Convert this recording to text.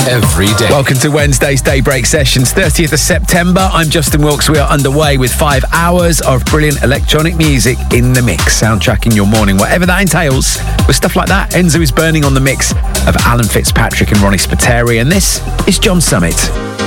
every day. Welcome to Wednesday's Daybreak Sessions, 30th of September. I'm Justin Wilkes. We are underway with 5 hours of brilliant electronic music in the mix, soundtracking your morning, whatever that entails. With stuff like that, Enzo is burning on the mix of Alan Fitzpatrick and Ronnie Spiteri, and this is John Summit.